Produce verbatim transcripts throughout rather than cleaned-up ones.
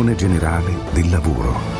Direzione Generale del Lavoro.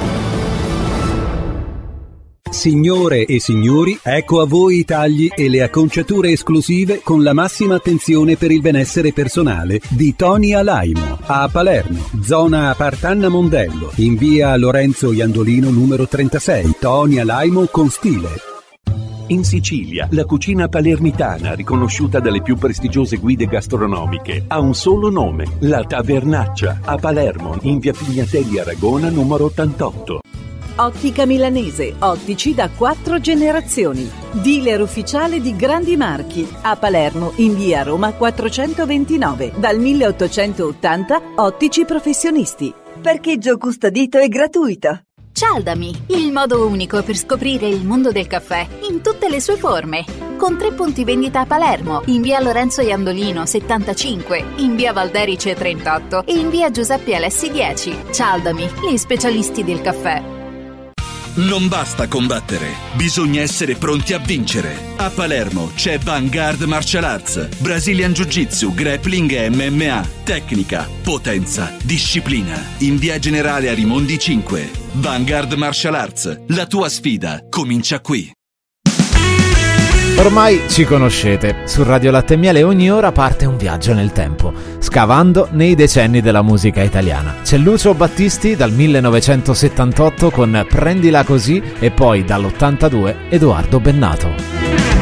Signore e signori, ecco a voi i tagli e le acconciature esclusive con la massima attenzione per il benessere personale di Tony Alaimo a Palermo, zona Partanna Mondello, in via Lorenzo Iandolino numero trentasei. Tony Alaimo con stile. In Sicilia, la cucina palermitana, riconosciuta dalle più prestigiose guide gastronomiche, ha un solo nome: la Tavernaccia, a Palermo, in via Pignatelli Aragona numero ottantotto. Ottica Milanese, ottici da quattro generazioni. Dealer ufficiale di grandi marchi. A Palermo, in via Roma quattrocentoventinove. Dal milleottocentottanta, ottici professionisti. Parcheggio custodito e gratuito. Cialdami, il modo unico per scoprire il mondo del caffè in tutte le sue forme. Con tre punti vendita a Palermo, in via Lorenzo Iandolino settantacinque, in via Valderice trentotto e in via Giuseppe Alessi dieci. Cialdami, gli specialisti del caffè. Non basta combattere, bisogna essere pronti a vincere. A Palermo c'è Vanguard Martial Arts, Brazilian Jiu-Jitsu, Grappling e M M A. Tecnica, potenza, disciplina. In via Generale Arimondi cinque. Vanguard Martial Arts, la tua sfida comincia qui. Ormai ci conoscete, su Radio Latte e Miele ogni ora parte un viaggio nel tempo, scavando nei decenni della musica italiana. C'è Lucio Battisti dal millenovecentosettantotto con Prendila Così e poi dall'ottantadue Edoardo Bennato.